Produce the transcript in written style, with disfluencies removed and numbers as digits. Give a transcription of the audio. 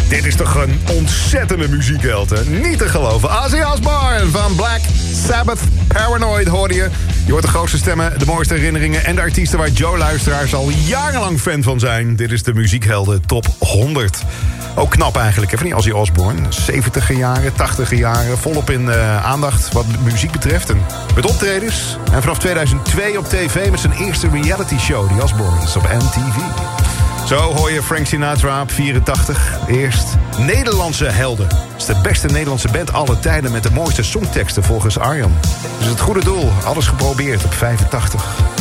Dit is toch een ontzettende muziekheld, hè? Niet te geloven. Ozzy Osbourne van Black Sabbath. Paranoid hoorde je. Je hoort de grootste stemmen, de mooiste herinneringen... en de artiesten waar Joe-luisteraars al jarenlang fan van zijn. Dit is de Muziekhelden Top 100. Ook knap eigenlijk, hè, van die Ozzy Osbourne. 70er jaren, 80er jaren, volop in aandacht wat muziek betreft. En met optredens. En vanaf 2002 op tv met zijn eerste reality show, die Osbournes, op MTV. Zo hoor je Frank Sinatra op 84. Eerst Nederlandse helden. Het is de beste Nederlandse band aller tijden met de mooiste songteksten volgens Arjan. Dus het goede doel, alles geprobeerd op 85.